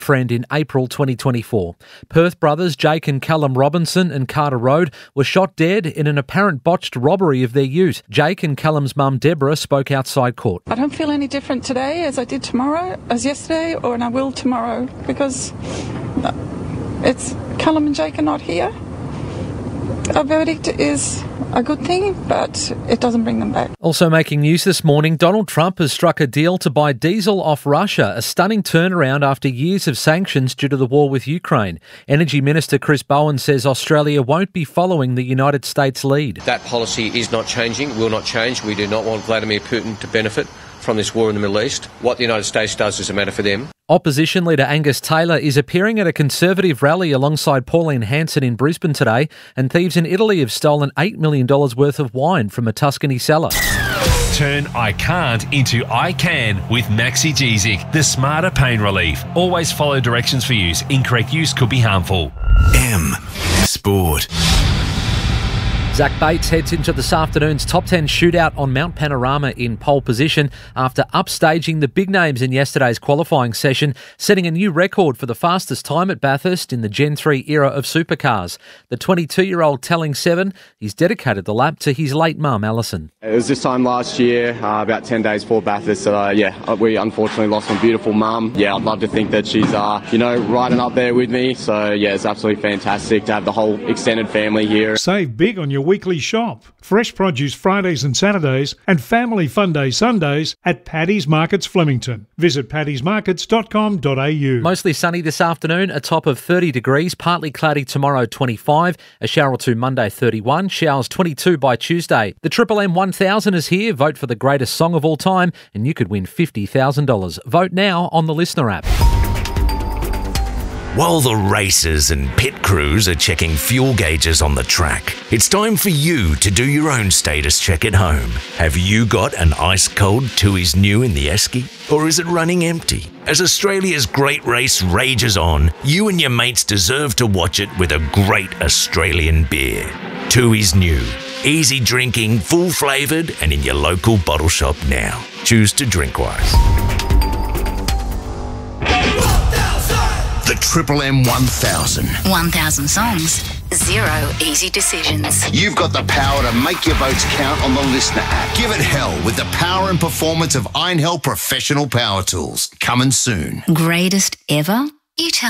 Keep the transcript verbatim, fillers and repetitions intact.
friend in April twenty twenty-four. Perth brothers Jake and Callum Robinson and Carter Road were shot dead in an apparent botched robbery of their ute. Jake and Callum's mum Deborah spoke outside court. I don't feel any different today as I did tomorrow, as yesterday, or and I will tomorrow, because it's Callum and Jake are not here. A verdict is a good thing, but it doesn't bring them back. Also making news this morning, Donald Trump has struck a deal to buy diesel off Russia, a stunning turnaround after years of sanctions due to the war with Ukraine. Energy Minister Chris Bowen says Australia won't be following the United States' lead. That policy is not changing, will not change. We do not want Vladimir Putin to benefit from this war in the Middle East. What the United States does is a matter for them. Opposition leader Angus Taylor is appearing at a Conservative rally alongside Pauline Hanson in Brisbane today, and thieves in Italy have stolen eight million dollars worth of wine from a Tuscany cellar. Turn I can't into I can with Maxigesic, the smarter pain relief. Always follow directions for use. Incorrect use could be harmful. M Sport. Zach Bates heads into this afternoon's top ten shootout on Mount Panorama in pole position after upstaging the big names in yesterday's qualifying session, setting a new record for the fastest time at Bathurst in the Gen three era of supercars. The twenty-two-year-old telling Seven he's dedicated the lap to his late mum, Alison. It was this time last year, uh, about ten days before Bathurst, so uh, yeah, we unfortunately lost my beautiful mum. Yeah, I'd love to think that she's, uh, you know, riding up there with me, so yeah, it's absolutely fantastic to have the whole extended family here. Save big on your weekly shop. Fresh produce Fridays and Saturdays and family fun day Sundays at Paddy's Markets Flemington. Visit paddys markets dot com dot a u. Mostly sunny this afternoon, a top of thirty degrees, partly cloudy tomorrow twenty-five, a shower or two Monday thirty-one, showers twenty-two by Tuesday. The Triple M one thousand is here. Vote for the greatest song of all time and you could win fifty thousand dollars. Vote now on the Listener app. While the racers and pit crews are checking fuel gauges on the track, it's time for you to do your own status check at home. Have you got an ice-cold Tooheys New in the Esky? Or is it running empty? As Australia's great race rages on, you and your mates deserve to watch it with a great Australian beer. Tooheys New. Easy drinking, full flavoured, and in your local bottle shop now. Choose to drink wise. The Triple M one thousand. one thousand songs, zero easy decisions. You've got the power to make your votes count on the Listener app. Give it hell with the power and performance of Iron Hell Professional Power Tools. Coming soon. Greatest ever? You tell